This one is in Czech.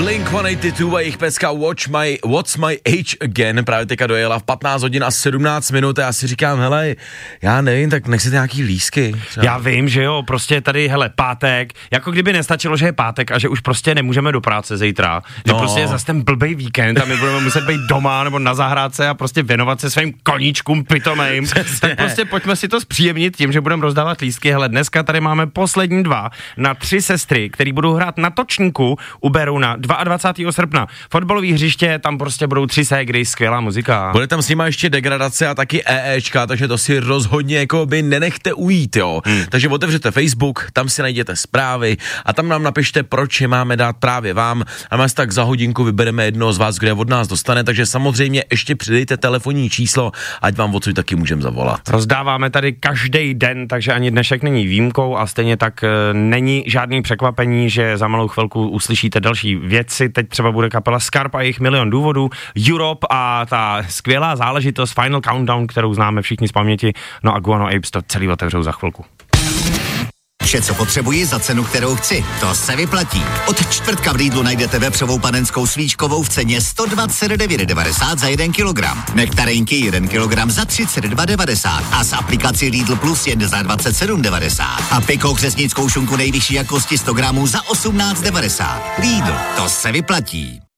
Blink-182 a jejich pecka What's My Age Again právě teďka dojela v 15 hodin a 17 minut a já si říkám, hele, já nevím, tak nechcete nějaký lísky? Třeba. Já vím, že jo, prostě tady, hele, pátek, jako kdyby nestačilo, že je pátek a že už prostě nemůžeme do práce zítra, že prostě je zase ten blbej víkend a my budeme muset být doma nebo na zahrádce a prostě věnovat se svým koníčkům pitomejm, tak prostě pojďme si to zpříjemnit tím, že budeme rozdávat lístky. Hele, dneska tady máme poslední dva na 3 sestry, který budou hrát na Točníku u Berouna 22. srpna. Fotbalový hřiště, tam prostě budou 3 ségry, skvělá muzika. Bude tam s nima ještě degradace a taky EEčka, takže to si rozhodně jako by nenechte ujít, jo. Takže otevřete Facebook, tam si najděte zprávy a tam nám napište, proč je máme dát právě vám a my tak za hodinku vybereme jednoho z vás, kde od nás dostane, takže samozřejmě ještě přidejte telefonní číslo, ať vám odsud taky můžeme zavolat. Rozdáváme tady každý den, takže ani dnešek není výjimkou a stejně tak není žádný překvapení, že za malou chvilku uslyšíte další věci. Teď třeba bude kapela Scarp a jejich Milion důvodů, Europe a ta skvělá záležitost Final Countdown, kterou známe všichni z paměti, no a Guano Apes to celý otevřou za chvilku. Vše, co potřebuji za cenu, kterou chci, to se vyplatí. Od čtvrtka v Lidlu najdete vepřovou panenskou svíčkovou v ceně 129,90 za 1 kilogram. Nektarinky 1 kilogram za 32,90 a s aplikací Lidl Plus jen za 27,90. A Piko křesnickou šunku nejvyšší jakosti 100 gramů za 18,90. Lidl, to se vyplatí.